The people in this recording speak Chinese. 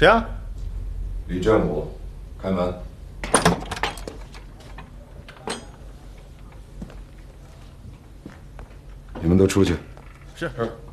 谁啊？ 李正武，开门。你们都出去。 是。